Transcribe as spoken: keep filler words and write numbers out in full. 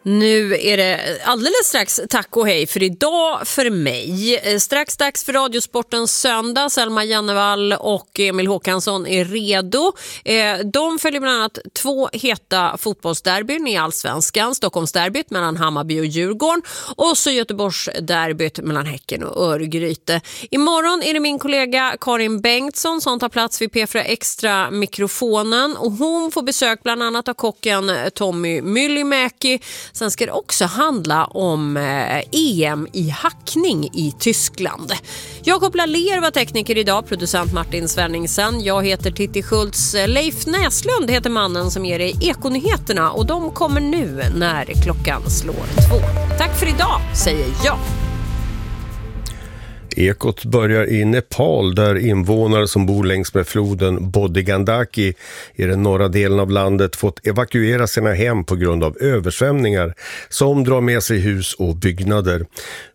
Nu är det alldeles strax tack och hej för idag för mig. Strax dags för Radiosportens söndag. Selma Jannevall och Emil Håkansson är redo. De följer bland annat två heta fotbollsderbyn i Allsvenskan. Stockholmsderbyt mellan Hammarby och Djurgården och så Göteborgsderbyt mellan Häcken och Örgryte. Imorgon är det min kollega Karin Bengtsson som tar plats vid P fyra Extra mikrofonen och hon får besök bland annat av kocken Tommy Myllymäki. Sen ska det också handla om E M i hackning i Tyskland. Jakob Laller var tekniker idag, producent Martin Svenningsen. Jag heter Titti Schultz. Leif Näslund heter mannen som ger dig Ekonyheterna och de kommer nu när klockan slår två. Tack för idag, säger jag. Ekot börjar i Nepal där invånare som bor längs med floden Bodhgandaki i den norra delen av landet fått evakuera sina hem på grund av översvämningar som drar med sig hus och byggnader.